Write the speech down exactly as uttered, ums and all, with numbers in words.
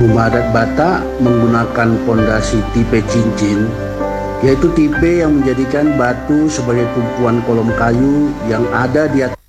Rumah adat Batak menggunakan pondasi tipe cincin, yaitu tipe yang menjadikan batu sebagai tumpuan kolom kayu yang ada di atas